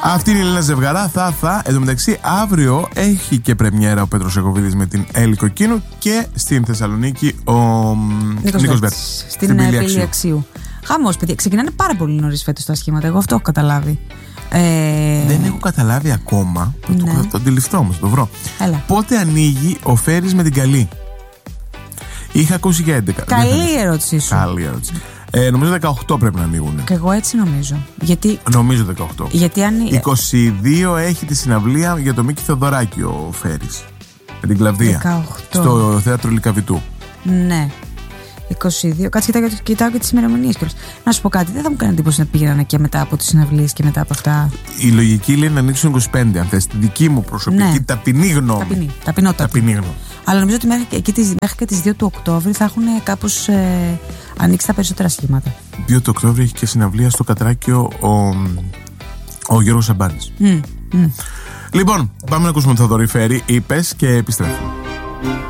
Αυτή είναι η Ελένα Ζευγαρά. Εν τω μεταξύ, αύριο έχει και πρεμιέρα ο Πέτρος Ιακωβίδης με την Έλλη Κοκκίνου και στην Θεσσαλονίκη ο Νίκος Βέρτης. Στην Πύλη Αξίου. Χαμός, παιδιά. Ξεκινάνε πάρα πολύ νωρίς φέτος τα σχήματα. Εγώ αυτό έχω καταλάβει. Δεν έχω καταλάβει ακόμα. Ναι. Το αντιληφθώ όμως, το βρω. Έλα. Πότε ανοίγει ο Φέρης με την Καλή? Είχα ακούσει για 11. Καλή ερώτησή σου. Καλή ερώτηση. Νομίζω 18 πρέπει να ανοίγουν. Και εγώ έτσι νομίζω. Νομίζω 18. Γιατί αν... 22 έχει τη συναυλία για το Μίκη Θεοδωράκη ο Φέρης. Με την Κλαβδία. 18. Στο θέατρο Λυκαβητού. Ναι. 22. Κάτσε, κοιτάω και τις ημερομηνίες κιόλας. Να σου πω κάτι, δεν θα μου κάνει εντύπωση να πήγαιναν και μετά από τις συναυλίες και μετά από αυτά. Η λογική λέει να ανοίξουν 25, αν θες. Τη δική μου προσωπική ταπεινή γνώμη. Ταπεινή γνώμη. Αλλά νομίζω ότι μέχρι και τις 2 του Οκτώβρη θα έχουν κάπως ανοίξει τα περισσότερα σχήματα. 2 του Οκτώβρη έχει και συναυλία στο Κατράκιο ο Γιώργος Σαμπάνης. Mm. Λοιπόν, πάμε να ακούσουμε τον Θοδωρή Φέρη. Είπες και επιστρέφουμε.